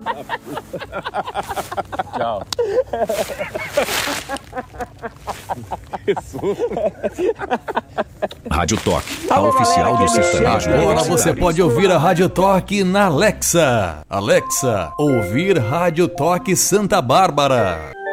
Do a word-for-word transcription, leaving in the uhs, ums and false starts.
Tchau. Rádio Toque, a oficial do sertanejo. Agora você pode ouvir a Rádio Toque na Alexa. Alexa, ouvir Rádio Toque Santa Bárbara.